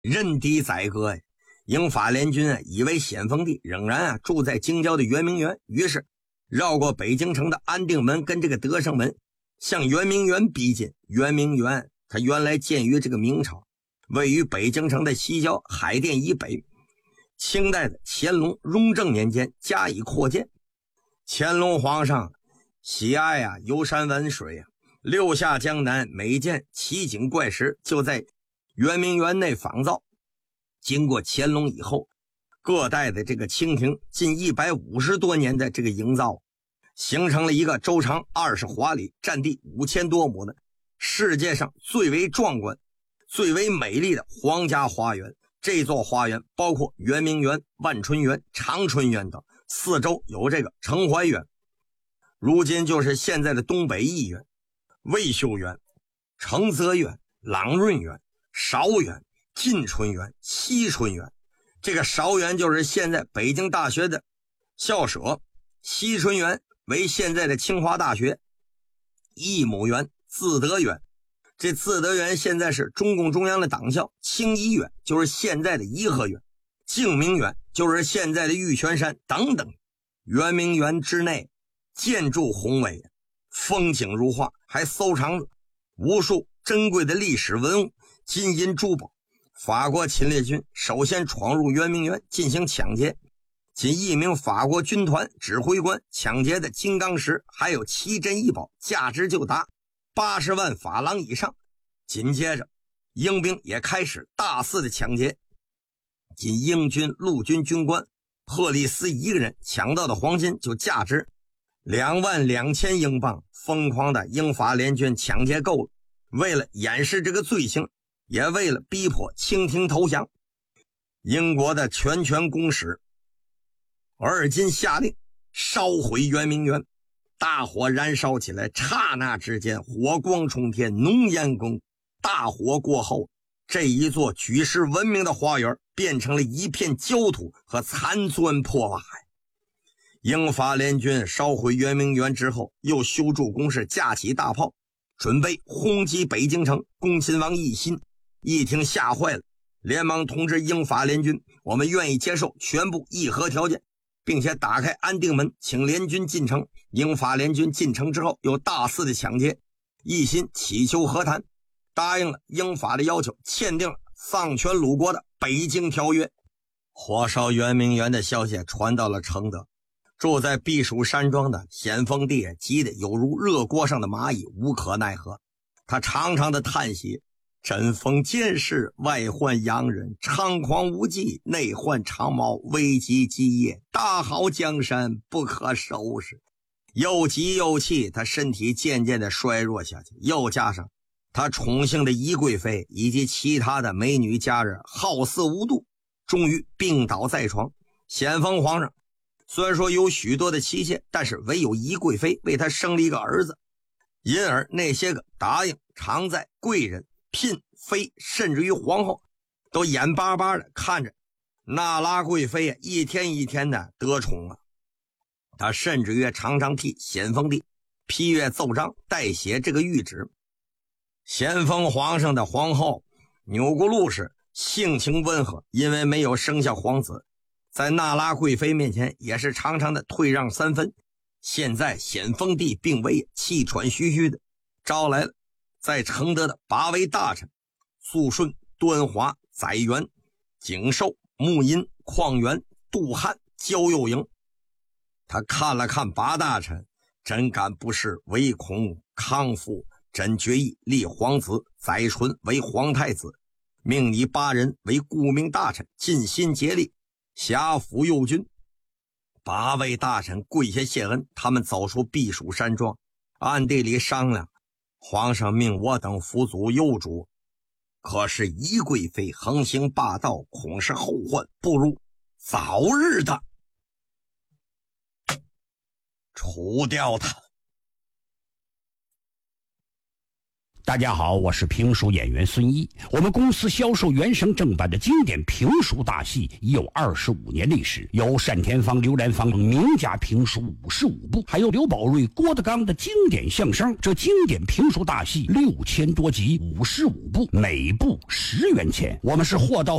任敌宰割呀。英法联军以为咸丰帝仍然住在京郊的圆明园，于是绕过北京城的安定门跟这个德胜门，向圆明园逼近。圆明园它原来建于这个明朝，位于北京城的西郊海淀以北，清代的乾隆雍正年间加以扩建。乾隆皇上喜爱游山玩水六下江南每件奇景怪石就在圆明园内仿造。经过乾隆以后，各代的这个清廷近150多年的这个营造，形成了一个周长20华里、占地5000多亩的世界上最为壮观、最为美丽的皇家花园。这座花园包括圆明园、万春园、长春园等，四周有这个承怀园，如今就是现在的东北艺园、卫秀园、承泽园、朗润园、韶园、晋春园、西春园。这个韶园就是现在北京大学的校舍，西春园为现在的清华大学，义母园、自德园，这自德园现在是中共中央的党校，清漪园就是现在的颐和园，静明园就是现在的玉泉山等等。圆明园之内建筑宏伟，风景如画，还收藏了无数珍贵的历史文物、金银珠宝。法国侵略军首先闯入圆明园进行抢劫，仅一名法国军团指挥官抢劫的金刚石还有奇珍异宝，价值就达80万法郎以上。紧接着英兵也开始大肆的抢劫，仅英军陆军军官赫利斯一个人抢到的黄金就价值22000英镑。疯狂的英法联军抢劫够了，为了掩饰这个罪行，也为了逼迫清廷投降，英国的全权公使尔金下令烧毁圆明园。大火燃烧起来，刹那之间火光冲天，浓烟滚。大火过后，这一座举世闻名的花园变成了一片焦土和残砖破瓦。英法联军烧毁圆明园之后，又修筑工事，架起大炮，准备轰击北京城。恭亲王奕欣一听吓坏了，连忙通知英法联军，我们愿意接受全部议和条件，并且打开安定门，请联军进城。英法联军进城之后又大肆的抢劫，奕欣祈求和谈，答应了英法的要求，签订了丧权辱国的北京条约。火烧圆明园的消息传到了承德，住在避暑山庄的咸丰帝急得有如热锅上的蚂蚁，无可奈何。他长长的叹息，针锋剑士，外患洋人，猖狂无忌，内患长毛，危急基业，大好江山不可收拾。又急又气，他身体渐渐的衰弱下去，又加上他宠幸的宜贵妃以及其他的美女佳人好似无度，终于病倒在床。咸丰皇上虽然说有许多的妻妾，但是唯有宜贵妃为他生了一个儿子，因而那些个答应常在贵人、嫔妃甚至于皇后都眼巴巴的看着那拉贵妃一天一天的得宠了。他甚至于常常替咸丰帝批阅奏章，代写这个谕旨。咸丰皇上的皇后钮钴禄氏性情温和，因为没有生下皇子，在那拉贵妃面前也是常常的退让3分。现在咸丰帝病危，气喘吁吁的，招来了在承德的8位大臣：肃顺、端华、载元、景寿、穆荫、况元、杜汉、焦佑营。他看了看8大臣，真敢不是，唯恐康复，真决意立皇子载淳为皇太子，命你8人为顾命大臣，尽心竭力辖抚右军。8位大臣跪下谢恩，他们走出避暑山庄，暗地里商量，皇上命我等辅佐右主，可是宜贵妃横行霸道，恐是后患，不如早日的除掉他。 大家好，我是评书演员孙一。我们公司销售原声正版的经典评书大戏已有25年历史，有单田芳、刘兰芳等名家评书55部，还有刘宝瑞、郭德纲的经典相声。这经典评书大戏6000多集，55部，每部10元钱。我们是货到